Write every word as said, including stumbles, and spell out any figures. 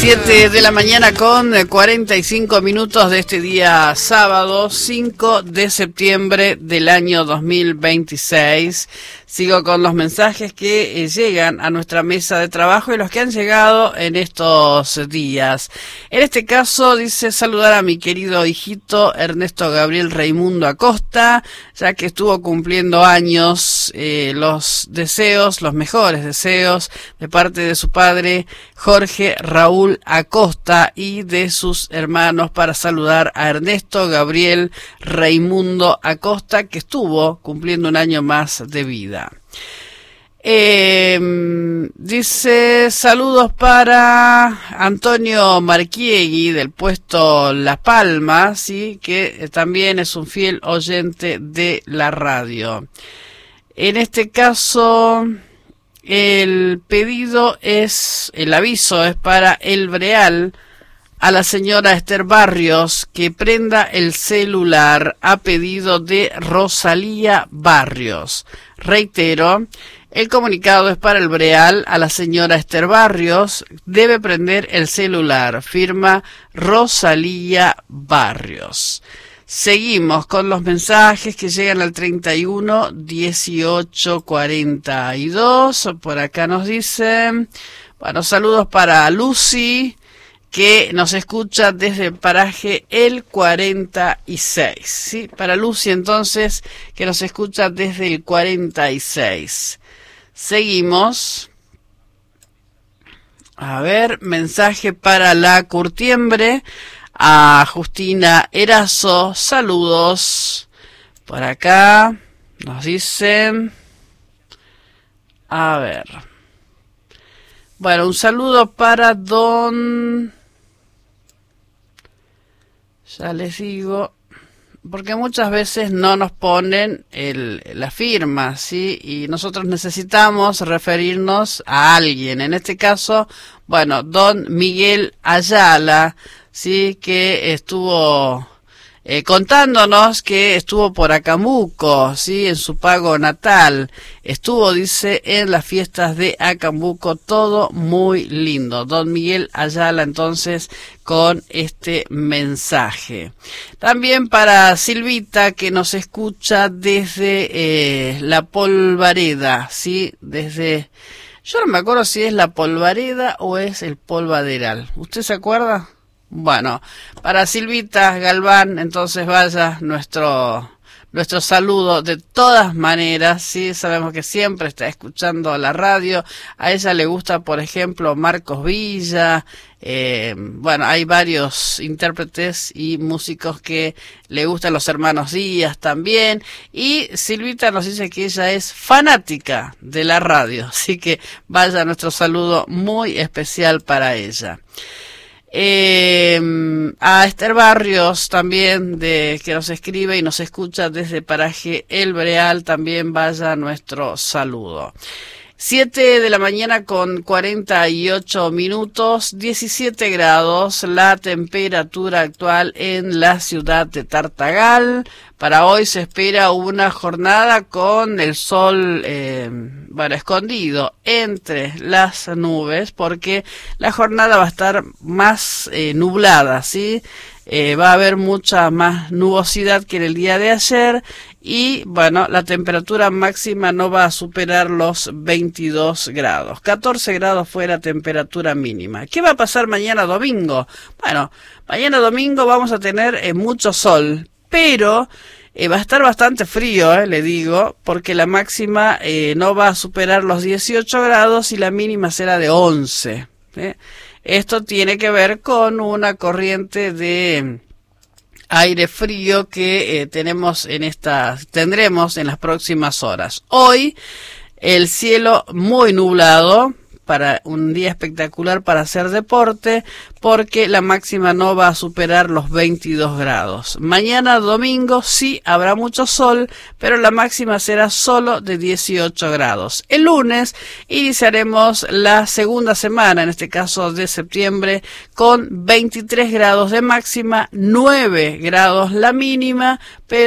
siete de la mañana con cuarenta y cinco minutos de este día sábado cinco de septiembre del año dos mil veintiséis. Sigo con los mensajes que eh, llegan a nuestra mesa de trabajo y los que han llegado en estos días. En este caso dice saludar a mi querido hijito Ernesto Gabriel Raimundo Acosta, ya que estuvo cumpliendo años, eh, los deseos, los mejores deseos de parte de su padre Jorge Raúl Acosta y de sus hermanos para saludar a Ernesto Gabriel Raimundo Acosta, que estuvo cumpliendo un año más de vida. Eh, dice saludos para Antonio Marquiegui del puesto La Palma, sí, que también es un fiel oyente de la radio. En este caso, el pedido es, el aviso es para el Breal, a la señora Esther Barrios, que prenda el celular a pedido de Rosalía Barrios. Reitero, el comunicado es para el Breal, a la señora Esther Barrios, debe prender el celular, firma Rosalía Barrios. Seguimos con los mensajes que llegan al treinta y uno, dieciocho, cuarenta y dos. Por acá nos dicen, bueno, saludos para Lucy, que nos escucha desde el paraje el cuarenta y seis, ¿sí? Para Lucy, entonces, que nos escucha desde el cuarenta y seis. Seguimos. A ver, mensaje para la Curtiembre, a Justina Erazo, saludos. Por acá nos dicen, a ver, bueno, un saludo para don... Ya les digo, porque muchas veces no nos ponen el, la firma, ¿sí? Y nosotros necesitamos referirnos a alguien. En este caso, bueno, don Miguel Ayala, ¿sí? Que estuvo eh, contándonos que estuvo por Acambuco, ¿sí? En su pago natal. Estuvo, dice, en las fiestas de Acambuco, todo muy lindo. Don Miguel Ayala, entonces, con este mensaje. También para Silvita, que nos escucha desde eh, La Polvareda, ¿sí? Desde... Yo no me acuerdo si es La Polvareda o es el Polvaderal. ¿Usted se acuerda? Bueno, para Silvita Galván, entonces vaya nuestro... Nuestro saludo de todas maneras, sí, sabemos que siempre está escuchando la radio. A ella le gusta, por ejemplo, Marcos Villa. Eh, bueno, hay varios intérpretes y músicos que le gustan, los hermanos Díaz también. Y Silvita nos dice que ella es fanática de la radio, así que vaya nuestro saludo muy especial para ella. Eh, a Esther Barrios también, de que nos escribe y nos escucha desde paraje El Breal, también vaya nuestro saludo. siete de la mañana con cuarenta y ocho minutos, diecisiete grados la temperatura actual en la ciudad de Tartagal. Para hoy se espera una jornada con el sol, eh, bueno, escondido entre las nubes, porque la jornada va a estar más eh, nublada, ¿sí? Eh, va a haber mucha más nubosidad que en el día de ayer y, bueno, la temperatura máxima no va a superar los veintidós grados. catorce grados fue la temperatura mínima. ¿Qué va a pasar mañana domingo? Bueno, mañana domingo vamos a tener eh, mucho sol, pero eh, va a estar bastante frío, eh, le digo, porque la máxima eh, no va a superar los dieciocho grados y la mínima será de once. ¿eh? Esto tiene que ver con una corriente de aire frío que eh, tenemos en estas, tendremos en las próximas horas. Hoy el cielo muy nublado, para un día espectacular para hacer deporte, porque la máxima no va a superar los veintidós grados. Mañana domingo sí habrá mucho sol, pero la máxima será solo de dieciocho grados. El lunes iniciaremos la segunda semana, en este caso de septiembre, con veintitrés grados de máxima, nueve grados la mínima, pero